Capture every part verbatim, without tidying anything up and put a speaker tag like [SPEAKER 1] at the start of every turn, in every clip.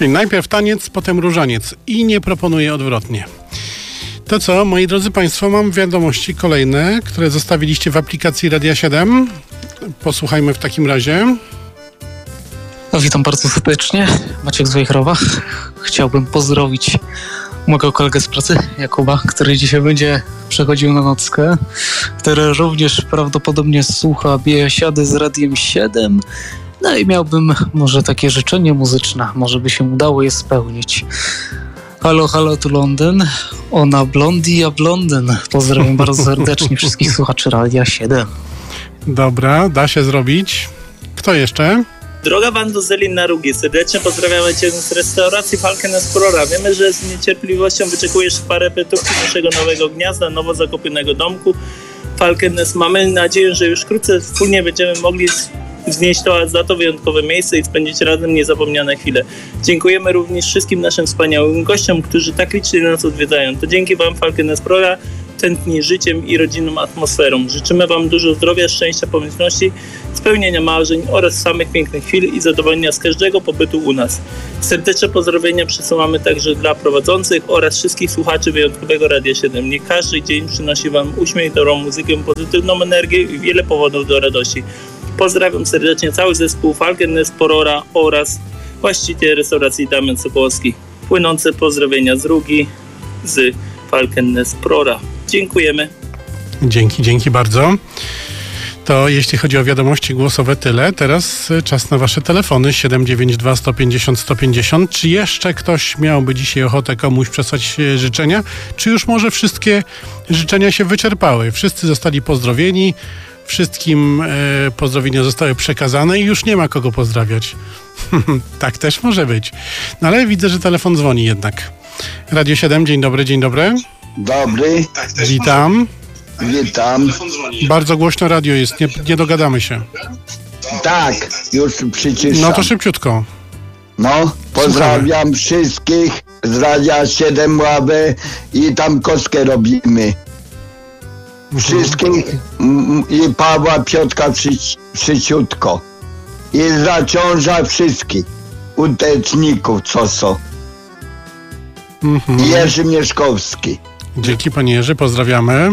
[SPEAKER 1] Czyli najpierw taniec, potem różaniec i nie proponuję odwrotnie. To co, moi drodzy Państwo, mam wiadomości kolejne, które zostawiliście w aplikacji Radia siedem. Posłuchajmy w takim razie.
[SPEAKER 2] No, witam bardzo serdecznie. Maciek z Wejherowa. Chciałbym pozdrowić mojego kolegę z pracy, Jakuba, który dzisiaj będzie przechodził na nockę, który również prawdopodobnie słucha biesiady z Radiem siedem. No i miałbym może takie życzenie muzyczne, może by się udało je spełnić. Halo, halo, tu Londyn. Ona blondi, a blondyn. Pozdrawiam bardzo serdecznie wszystkich słuchaczy Radia siedem.
[SPEAKER 1] Dobra, da się zrobić. Kto jeszcze?
[SPEAKER 3] Droga Wando Zelin na Rugi, serdecznie pozdrawiamy Cię z restauracji Falken Esplora. Wiemy, że z niecierpliwością wyczekujesz parapetówki naszego nowego gniazda, nowo zakupionego domku Falkenes. Mamy nadzieję, że już wkrótce wspólnie będziemy mogli wznieść to za to wyjątkowe miejsce i spędzić razem niezapomniane chwile. Dziękujemy również wszystkim naszym wspaniałym gościom, którzy tak licznie nas odwiedzają. To dzięki Wam Falken Esplora tętni życiem i rodzinną atmosferą. Życzymy Wam dużo zdrowia, szczęścia, pomyślności, spełnienia marzeń oraz samych pięknych chwil i zadowolenia z każdego pobytu u nas. Serdeczne pozdrowienia przesyłamy także dla prowadzących oraz wszystkich słuchaczy wyjątkowego Radia siedem. Niech każdy dzień przynosi Wam uśmiech, dobrą muzykę, pozytywną energię i wiele powodów do radości. Pozdrawiam serdecznie cały zespół Falken Esplora oraz właściciel restauracji Damian Sokołowski. Płynące pozdrowienia z Rugi, z Falken Esplora. Dziękujemy.
[SPEAKER 1] Dzięki, dzięki bardzo. To jeśli chodzi o wiadomości głosowe, tyle. Teraz czas na Wasze telefony siedem dziewięć dwa sto pięćdziesiąt sto pięćdziesiąt. Czy jeszcze ktoś miałby dzisiaj ochotę komuś przesłać życzenia? Czy już może wszystkie życzenia się wyczerpały? Wszyscy zostali pozdrowieni, wszystkim e, pozdrowienia zostały przekazane i już nie ma kogo pozdrawiać. Tak też może być. No ale widzę, że telefon dzwoni jednak. Radio siedem, dzień dobry, dzień dobry.
[SPEAKER 4] Dobry.
[SPEAKER 1] Witam.
[SPEAKER 4] Witam.
[SPEAKER 1] Bardzo głośno radio jest, nie, nie dogadamy się.
[SPEAKER 4] Tak, już przyciszam.
[SPEAKER 1] No to szybciutko.
[SPEAKER 4] No, pozdrawiam wszystkich z Radia siedem Ławy i tam kostkę robimy. Wszystkich m, i Pawła Piotrka przy, przyciutko. I zaciąża wszystkich uczestników, co są.
[SPEAKER 1] Mhm.
[SPEAKER 4] I Jerzy Mieszkowski.
[SPEAKER 1] Dzięki panie Jerzy, pozdrawiamy.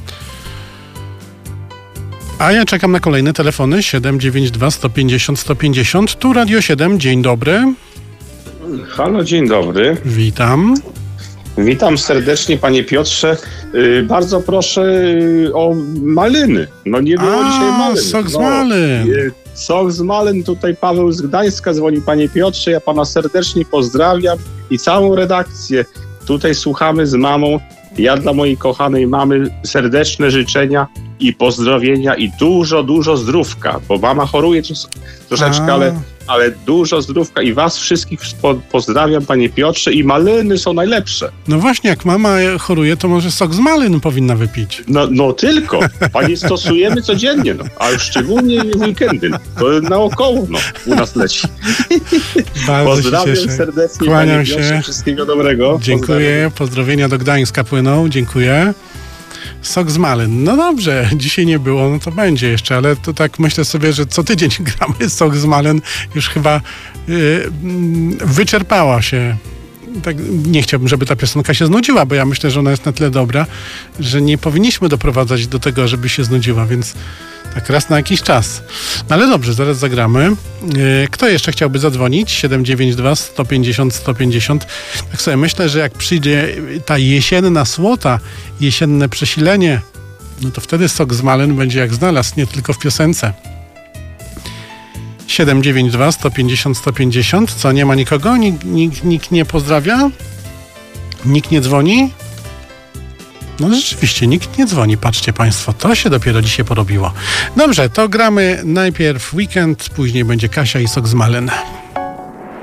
[SPEAKER 1] A ja czekam na kolejne telefony siedem dziewięć dwa sto pięćdziesiąt sto pięćdziesiąt. Tu Radio siedem, dzień dobry.
[SPEAKER 5] Halo, dzień dobry.
[SPEAKER 1] Witam.
[SPEAKER 5] Witam serdecznie, panie Piotrze. Yy, bardzo proszę yy, o maliny. No nie było
[SPEAKER 1] A,
[SPEAKER 5] dzisiaj malyn.
[SPEAKER 1] sok z
[SPEAKER 5] no,
[SPEAKER 1] malyn.
[SPEAKER 5] Yy, sok z malyn. Tutaj Paweł z Gdańska dzwoni, panie Piotrze. Ja pana serdecznie pozdrawiam i całą redakcję. Tutaj słuchamy z mamą. Ja dla mojej kochanej mamy serdeczne życzenia i pozdrowienia i dużo, dużo zdrówka, bo mama choruje troszeczkę, ale, ale dużo zdrówka i was wszystkich po, pozdrawiam, panie Piotrze, i maliny są najlepsze.
[SPEAKER 1] No właśnie, jak mama choruje, to może sok z malyn powinna wypić.
[SPEAKER 5] No, no tylko, panie stosujemy codziennie, no, a już szczególnie w weekendy, no, to naokoło no, u nas leci.
[SPEAKER 1] Bardzo
[SPEAKER 5] pozdrawiam
[SPEAKER 1] się cieszę.
[SPEAKER 5] serdecznie,
[SPEAKER 1] Kłaniam
[SPEAKER 5] panie
[SPEAKER 1] się.
[SPEAKER 5] Piotrze, wszystkiego dobrego.
[SPEAKER 1] Dziękuję, pozdrowienia do Gdańska płyną, dziękuję. Sok z malyn. No dobrze, dzisiaj nie było, no to będzie jeszcze, ale to tak myślę sobie, że co tydzień gramy sok z malyn, już chyba yy, wyczerpała się. Tak, nie chciałbym, żeby ta piosenka się znudziła, bo ja myślę, że ona jest na tyle dobra, że nie powinniśmy doprowadzać do tego, żeby się znudziła, więc tak raz na jakiś czas. No ale dobrze, zaraz zagramy. Yy, kto jeszcze chciałby zadzwonić? siedem dziewięć dwa sto pięćdziesiąt sto pięćdziesiąt. Tak sobie myślę, że jak przyjdzie ta jesienna słota, jesienne przesilenie, no to wtedy sok z malyn będzie jak znalazł, nie tylko w piosence. siedem dziewięć dwa sto pięćdziesiąt sto pięćdziesiąt. Co, nie ma nikogo? Nikt, nikt, nikt nie pozdrawia? Nikt nie dzwoni? No rzeczywiście, nikt nie dzwoni. Patrzcie państwo, to się dopiero dzisiaj porobiło. Dobrze, to gramy najpierw Weekend, później będzie Kasia i sok z malyn.